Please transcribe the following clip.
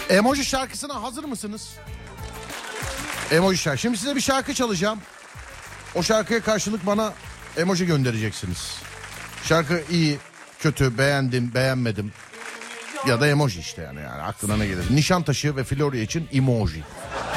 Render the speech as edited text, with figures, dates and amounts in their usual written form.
Emoji şarkısına hazır mısınız? Emoji şarkı. Şimdi size bir şarkı çalacağım. O şarkıya karşılık bana emoji göndereceksiniz. Şarkı iyi, kötü, beğendim, beğenmedim. Ya da emoji işte yani aklına ne gelir. Nişantaşı ve Florya için emoji.